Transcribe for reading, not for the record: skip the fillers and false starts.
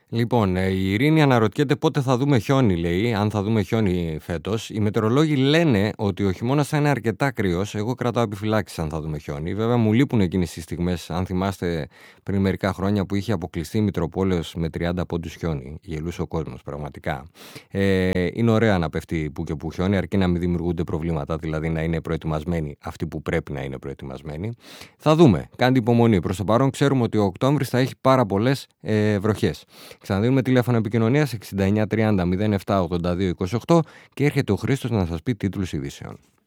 Λοιπόν, η Ειρήνη αναρωτιέται πότε θα δούμε χιόνι, λέει, αν θα δούμε χιόνι φέτος. Οι μετεωρολόγοι λένε ότι ο χειμώνας θα είναι αρκετά κρύος. Εγώ κρατάω επιφυλάξεις αν θα δούμε χιόνι. Βέβαια, μου λείπουν εκείνες τις στιγμές, αν θυμάστε πριν μερικά χρόνια που είχε αποκλειστεί η Μητροπόλεως με 30 πόντους χιόνι. Γελούσε ο κόσμος, πραγματικά. Είναι ωραία να πέφτει που και που χιόνι, αρκεί να μην δημιουργούνται προβλήματα, δηλαδή να είναι προετοιμασμένοι αυτοί που πρέπει να είναι προετοιμασμένοι. Θα δούμε. Κάντε υπομονή. Προς το παρόν, ξέρουμε ότι ο Οκτώβρης θα έχει πάρα πολλές βροχές. Ξαναδίνουμε τηλέφωνο επικοινωνίας 69 30 07 82 28 και έρχεται ο Χρήστος να σας πει τίτλους ειδήσεων.